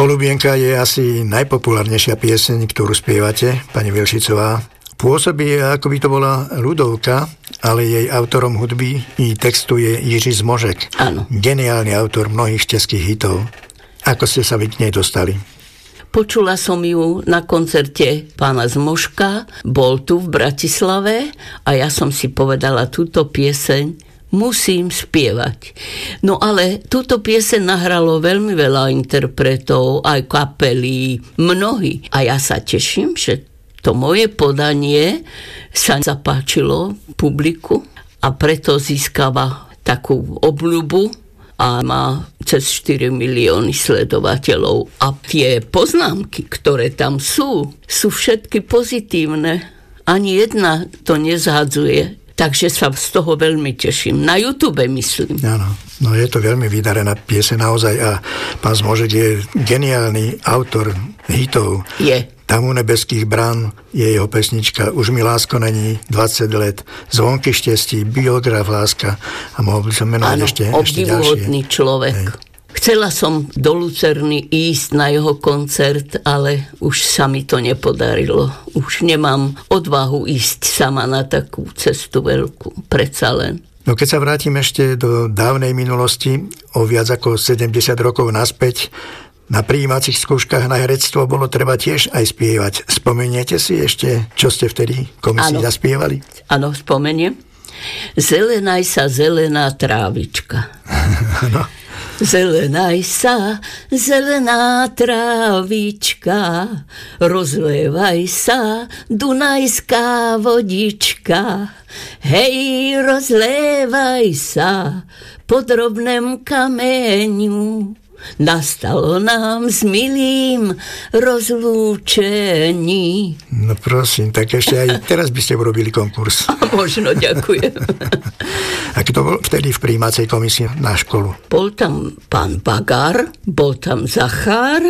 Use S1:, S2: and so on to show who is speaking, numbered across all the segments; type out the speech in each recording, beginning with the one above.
S1: Holubienka je asi najpopulárnejšia pieseň, ktorú spievate, pani Vilšicová. Pôsobí, ako by to bola ľudovka, ale jej autorom hudby i textu je Jiří Zmožek.
S2: Áno.
S1: Geniálny autor mnohých českých hitov. Ako ste sa vy k nej dostali?
S2: Počula som ju na koncerte pána Zmožka, bol tu v Bratislave a ja som si povedala, túto pieseň musím spievať. No ale túto pieseň nahralo veľmi veľa interpretov, aj kapely, mnohí. A ja sa teším, že to moje podanie sa zapáčilo publiku a preto získava takú obľubu a má cez 4 milióny sledovateľov. A tie poznámky, ktoré tam sú všetky pozitívne. Ani jedna to nezhadzuje. Takže sa z toho veľmi teším. Na YouTube myslím.
S1: Áno, no je to veľmi vydarená pieseň naozaj a pán Zmožek je geniálny autor hitov.
S2: Je.
S1: Tam u nebeských brán je jeho pesnička Už mi lásko není 20 let, Zvonky štestí, Biograf láska a mohol by som menovať ešte ďalšie. Áno,
S2: obdivuhodný človek. Hej. Chcela som do Lucerny ísť na jeho koncert, ale už sa mi to nepodarilo. Už nemám odvahu ísť sama na takú cestu veľkú, predsa len.
S1: No keď sa vrátim ešte do dávnej minulosti, o viac ako 70 rokov naspäť, na prijímacích skúškach na herectvo bolo treba tiež aj spievať. Spomeniete si ešte, čo ste vtedy komisii zaspievali?
S2: Áno, spomeniem. Zelenaj sa zelená trávička.
S1: Áno.
S2: Zelenaj sa, zelená trávička, rozlevaj sa, dunajská vodička. Hej, rozlevaj sa po drobném kameňu. Nastalo nám s milým rozlúčení.
S1: No prosím, tak ešte aj teraz by ste urobili konkurs.
S2: A možno, ďakujem.
S1: A kto bol vtedy v prijímacej komisii na školu?
S2: Bol tam pán Bagar, bol tam Zachár,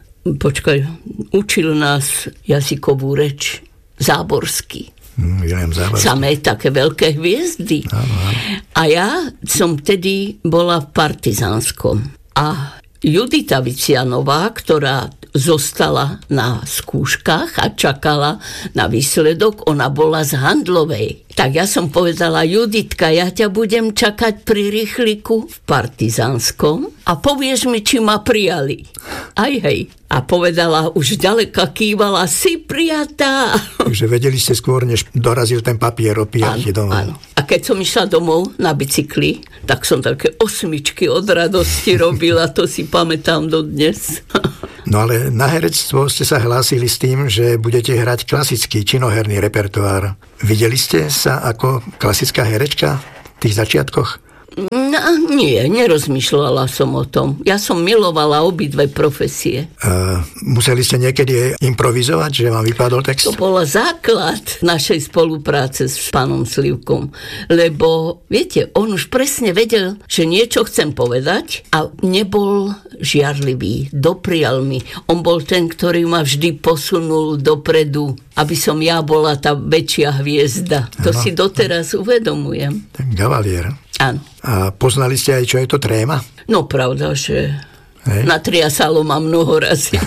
S2: učil nás jazykovú reč Záborský.
S1: William Záborský.
S2: Samé také veľké hviezdy.
S1: Áno.
S2: A ja som vtedy bola v Partizánskom. A Judita Vicianová, ktorá zostala na skúškach a čakala na výsledok, ona bola z Handlovej. Tak ja som povedala, Juditka, ja ťa budem čakať pri rýchliku v Partizánskom a povieš mi, či ma prijali. Aj hej. A povedala, už ďaleka kývala, si prijatá.
S1: Takže vedeli ste skôr, než dorazil ten papier o prijatí domov.
S2: Áno. A keď som išla domov na bicykli, tak som také 8 od radosti robila, to si pamätám dodnes.
S1: No ale na herectvo ste sa hlásili s tým, že budete hrať klasický činoherný repertoár. Videli ste sa ako klasická herečka v tých začiatkoch?
S2: No, nie, nerozmýšľala som o tom. Ja som milovala obidve profesie.
S1: Museli ste niekedy improvizovať, že vám vypadol text?
S2: To bol základ našej spolupráce s pánom Slivkom. Lebo, viete, on už presne vedel, že niečo chcem povedať a nebol žiarlivý, doprial mi. On bol ten, ktorý ma vždy posunul dopredu, aby som ja bola tá väčšia hviezda. To si doteraz uvedomujem.
S1: Ten gavalier.
S2: Áno.
S1: A poznali ste aj, čo je to tréma?
S2: No pravda, že natriasalo ma mnoho razy.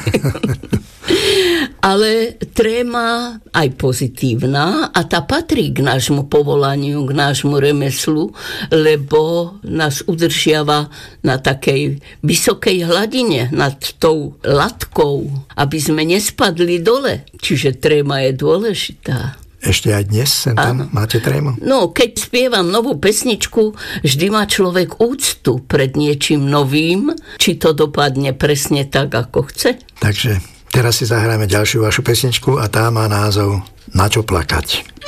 S2: Ale tréma aj pozitívna a tá patrí k nášmu povolaniu, k nášmu remeslu, lebo nás udržiava na takej vysokej hladine, nad tou latkou, aby sme nespadli dole. Čiže tréma je dôležitá.
S1: Ešte aj dnes tam máte trému?
S2: No, keď spievam novú pesničku, vždy má človek úctu pred niečím novým, či to dopadne presne tak, ako chce.
S1: Takže teraz si zahráme ďalšiu vašu pesničku a tá má názov Na čo plakať.